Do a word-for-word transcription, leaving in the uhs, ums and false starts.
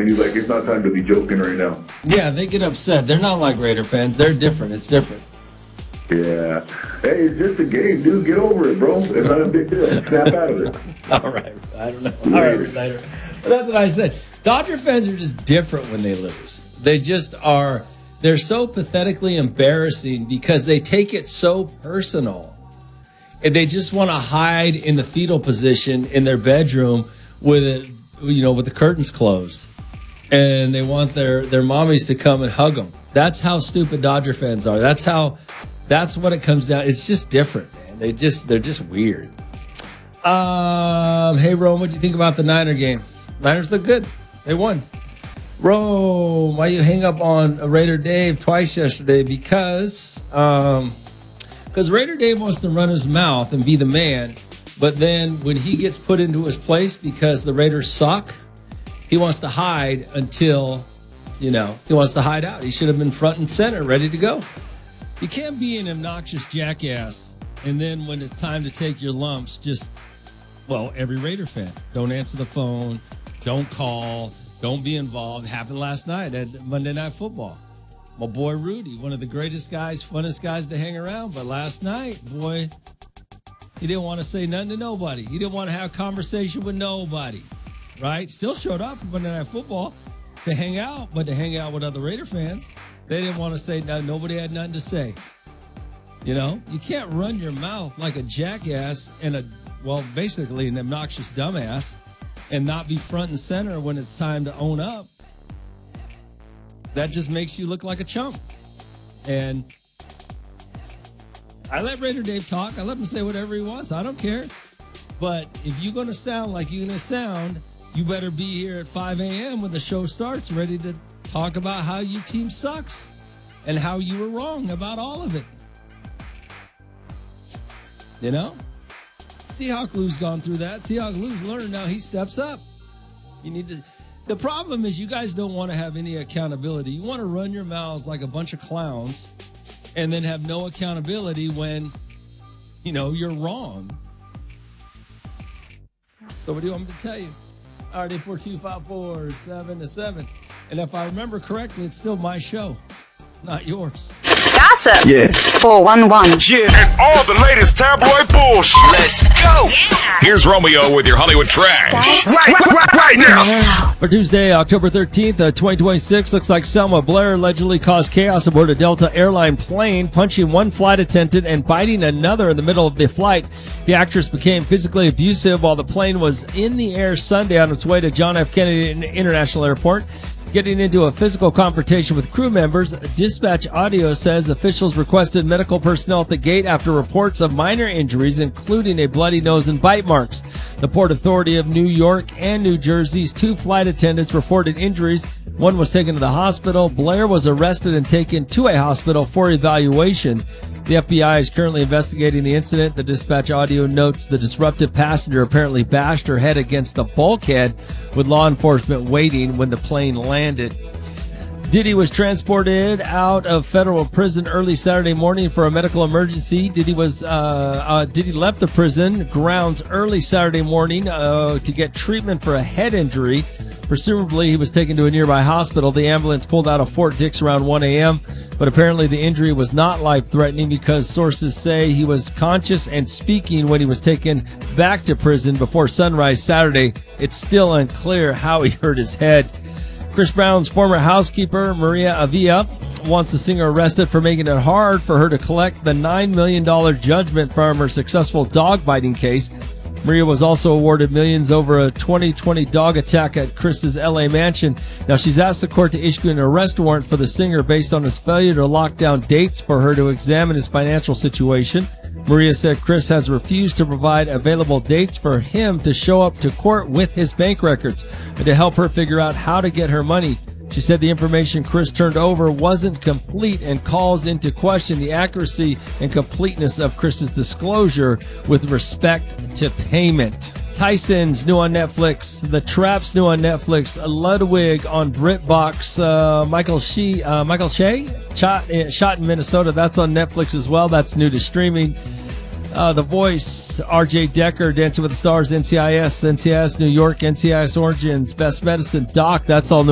and he's like, it's not time to be joking right now. Yeah, they get upset. They're not like Raider fans. They're different. It's different. Yeah. Hey, it's just a game, dude. Get over it, bro. It's not a big deal. Snap out of it. All right. I don't know. All right, later. But that's what I said. Dodger fans are just different when they lose. They just are. They're so pathetically embarrassing because they take it so personal. And they just want to hide in the fetal position in their bedroom with it, you know, with the curtains closed. And they want their, their mommies to come and hug them. That's how stupid Dodger fans are. That's how, that's what it comes down. It's just different, man. They just, they're just weird. Um, hey, Rome, what do you think about the Niner game? Niners look good. They won. Rome, why you hang up on Raider Dave twice yesterday? Because, um, because Raider Dave wants to run his mouth and be the man. But then when he gets put into his place because the Raiders suck, he wants to hide until, you know, he wants to hide out. He should have been front and center, ready to go. You can't be an obnoxious jackass. And then when it's time to take your lumps, just, well, every Raider fan, don't answer the phone, don't call, don't be involved. It happened last night at Monday Night Football. My boy Rudy, one of the greatest guys, funnest guys to hang around. But last night, boy, he didn't want to say nothing to nobody. He didn't want to have a conversation with nobody, right? Still showed up for Monday Night Football to hang out, but to hang out with other Raider fans. They didn't want to say nothing. Nobody had nothing to say. You know, you can't run your mouth like a jackass and a, well, basically an obnoxious dumbass and not be front and center when it's time to own up. That just makes you look like a chump. And I let Raider Dave talk. I let him say whatever he wants. I don't care. But if you're going to sound like you're going to sound, you better be here at five a.m. when the show starts, ready to talk about how your team sucks and how you were wrong about all of it. You know? Seahawk Lou's gone through that. Seahawk Lou's learned now he steps up. You need to. The problem is you guys don't want to have any accountability. You want to run your mouths like a bunch of clowns and then have no accountability when, you know, you're wrong. So what do you want me to tell you? All right, eight four two, five four seven to seven. And if I remember correctly, it's still my show, not yours. Gossip. Yeah. four one one. Yeah. And all the latest tabloid bullshit. Let's go. Yeah. Here's Romeo with your Hollywood trash. Right, right, right, right now. For Tuesday, October thirteenth, uh, twenty twenty-six, looks like Selma Blair allegedly caused chaos aboard a Delta airline plane, punching one flight attendant and biting another in the middle of the flight. The actress became physically abusive while the plane was in the air Sunday on its way to John F. Kennedy International Airport. Getting into a physical confrontation with crew members, dispatch audio says officials requested medical personnel at the gate after reports of minor injuries, including a bloody nose and bite marks. The Port Authority of New York and New Jersey's two flight attendants reported injuries. One was taken to the hospital. Blair was arrested and taken to a hospital for evaluation. The F B I is currently investigating the incident. The dispatch audio notes the disruptive passenger apparently bashed her head against the bulkhead, with law enforcement waiting when the plane landed. Diddy was transported out of federal prison early Saturday morning for a medical emergency. Diddy was uh, uh, Diddy left the prison grounds early Saturday morning uh, to get treatment for a head injury. Presumably, he was taken to a nearby hospital. The ambulance pulled out of Fort Dix around one a.m., but apparently the injury was not life-threatening because sources say he was conscious and speaking when he was taken back to prison before sunrise Saturday. It's still unclear how he hurt his head. Chris Brown's former housekeeper, Maria Avila, wants the singer arrested for making it hard for her to collect the nine million dollars judgment from her successful dog-biting case. Maria was also awarded millions over a twenty twenty dog attack at Chris's L A mansion. Now, she's asked the court to issue an arrest warrant for the singer based on his failure to lock down dates for her to examine his financial situation. Maria said Chris has refused to provide available dates for him to show up to court with his bank records and to help her figure out how to get her money. She said the information Chris turned over wasn't complete and calls into question the accuracy and completeness of Chris's disclosure with respect to payment. Tyson's new on Netflix. The Trap's new on Netflix. Ludwig on BritBox. Uh, Michael Shea, uh, Michael Shea shot, uh, shot in Minnesota. That's on Netflix as well. That's new to streaming. Uh, The Voice, R J Decker, Dancing with the Stars, N C I S, N C I S New York, N C I S Origins, Best Medicine, Doc. That's all new.